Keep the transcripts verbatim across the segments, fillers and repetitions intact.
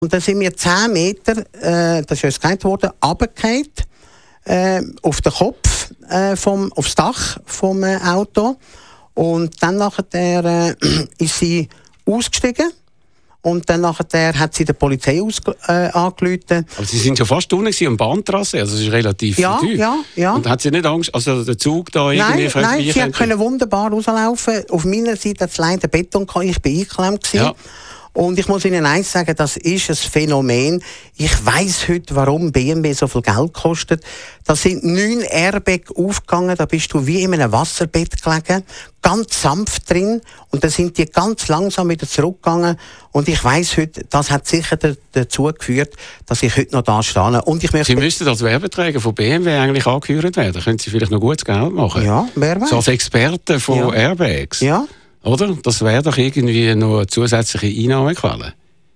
Und dann sind wir zehn Meter, äh, das ist ja gesagt worden, runtergefallen, äh, auf den Kopf, äh, vom, aufs Dach vom äh, Auto. Und dann nachher, äh, ist sie ausgestiegen. Und dann nachher hat sie der Polizei ausge- äh, angerufen. Aber Sie sind ja fast unten am Bahntrasse, also es ist relativ Ja, tief. ja, ja. Und hat sie nicht Angst, also der Zug da irgendwie Nein, nein, sie könnte- können wunderbar rauslaufen. Auf meiner Seite hat es leider Beton gehabt, ich bin eingeklemmt gewesen. Ja. Und ich muss Ihnen eins sagen, das ist ein Phänomen. Ich weiss heute, warum B M W so viel Geld kostet. Da sind neun Airbags aufgegangen, da bist du wie in einem Wasserbett gelegen, ganz sanft drin. Und dann sind die ganz langsam wieder zurückgegangen. Und ich weiss heute, das hat sicher dazu geführt, dass ich heute noch da stehe. Und ich möchte... Sie müssten als Werbeträger von B M W eigentlich angehört werden. Da können Sie vielleicht noch gutes Geld machen. Ja, wer weiß. So als Experte von Ja. Airbags. Ja, Oder? Das wäre doch irgendwie noch eine zusätzliche Einnahmequelle.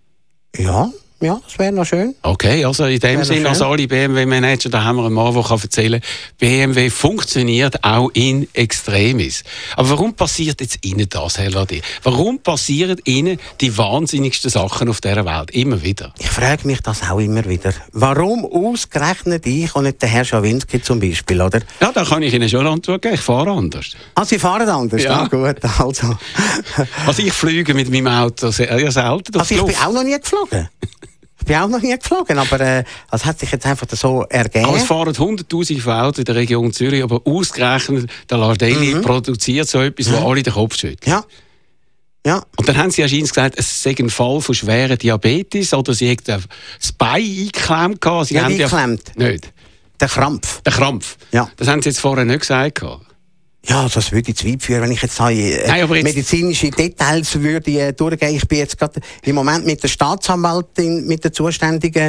ja, ja, das wäre noch schön. Okay, also in dem Wäre Sinne, schön. als alle B M W-Manager, da haben wir einen Mann, der kann erzählen kann, B M W funktioniert auch in Extremis. Aber warum passiert jetzt Ihnen das, Herr Ladi? Warum passieren Ihnen die wahnsinnigsten Sachen auf dieser Welt? Immer wieder. Ich frage mich das auch immer wieder. Warum ausgerechnet ich und nicht der Herr Schawinski zum Beispiel, oder? Ja, da kann ich Ihnen schon Antwort geben. Ich fahre anders. Ah, Sie fahren anders? Ja. Ah, gut, also. Also ich fliege mit meinem Auto sehr, sehr selten durch Also die ich bin Luft. auch noch nie geflogen. Ich bin auch noch nie geflogen, aber äh, das hat sich jetzt einfach so ergeben. Aber es fahren hunderttausend Autos in der Region Zürich, aber ausgerechnet der Lardelli Mhm. produziert so etwas, wo alle den Kopf schütteln. Ja. Ja. Und dann haben sie anscheinend gesagt, es sei ein Fall von schweren Diabetes oder sie hätten das Bein eingeklemmt. gehabt. Sie Nicht haben ja- eingeklemmt. Nicht. Der Krampf. Der Krampf. Ja. Das haben sie jetzt vorher nicht gesagt. gehabt. Ja, das würde ich zu weit führen, wenn ich jetzt, äh, Nein, aber jetzt- medizinische Details würde äh, durchgehen. Ich bin jetzt gerade im Moment mit der Staatsanwältin, mit der Zuständigen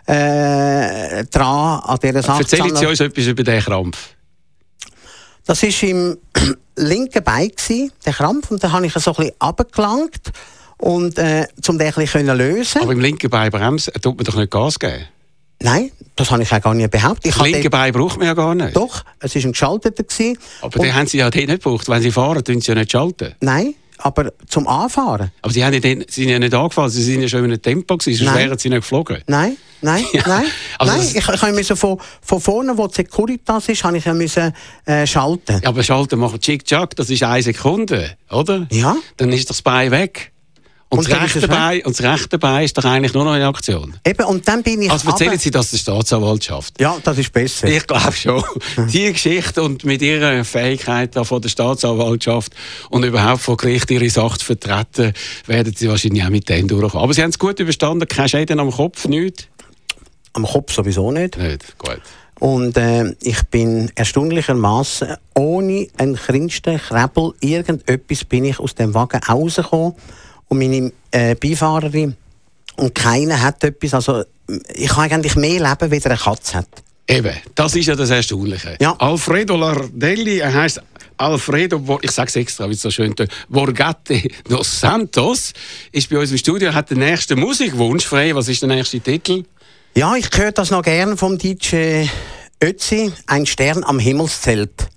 äh, dran an dieser Sache. Erzählen Sie uns etwas über den Krampf. Das war im linken Bein, gewesen, der Krampf. Und dann habe ich ihn so ein bisschen runtergelangt, und, äh, um den ein bisschen zu lösen. Aber im linken Bein bremsen, tut man doch nicht Gas geben. Nein, das habe ich auch gar nicht behauptet. Ich Das habe linke den- Bein braucht man ja gar nicht. Doch, es war ein geschalteter. Gewesen. Aber den haben sie ja dort nicht gebraucht. Wenn sie fahren, tun sie ja nicht schalten. Nein, aber zum Anfahren. Aber sie, haben ja den, sie sind ja nicht angefahren, sie sind ja schon in einem Tempo gewesen, sonst Nein. wären sie nicht geflogen. Nein, nein, Ja, nein. also nein. das- Ich, ich musste von, von vorne, wo die Securitas ist, habe ich ja müssen, äh, schalten. Ja, aber schalten machen Chick-Chack, das ist eine Sekunde, oder? Ja. Dann ist das Bein weg. Und, Und das, dann ist rechte es weg. Bein, und das rechte Bein ist doch eigentlich nur noch in Aktion. Eben, und dann bin ich Also erzählen runter- Sie das der Staatsanwaltschaft? Ja, das ist besser. Ich glaube schon. Die Geschichte und mit ihrer Fähigkeit da von der Staatsanwaltschaft und überhaupt vor Gericht ihre Sache zu vertreten, werden Sie wahrscheinlich auch mit dem durchkommen. Aber Sie haben es gut überstanden, keine Schäden am Kopf, nichts? Am Kopf sowieso nicht. Nicht, gut. Und äh, ich bin erstaunlichermaßen ohne einen kleinsten Krebel, irgendetwas, bin ich aus dem Wagen rausgekommen. Und meine äh, Beifahrerin, und keiner hat etwas. Also, ich habe eigentlich mehr Leben, wie eine Katze hat. Eben, das ist ja das Erstaunliche. Ja. Alfredo Lardelli, er heisst Alfredo, Bo- ich sage es extra, wie es so schön tönt, Borgatti dos Santos, ist bei uns im Studio, hat den nächsten Musikwunsch frei. Was ist der nächste Titel? Ja, ich höre das noch gern vom D J Ötzi, ein Stern am Himmelszelt.